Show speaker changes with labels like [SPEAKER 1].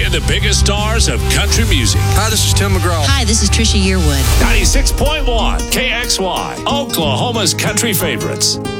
[SPEAKER 1] Playing the biggest stars of country music.
[SPEAKER 2] Hi, this is Tim McGraw.
[SPEAKER 3] Hi, this is Trisha Yearwood.
[SPEAKER 1] 96.1 KXY, Oklahoma's country favorites.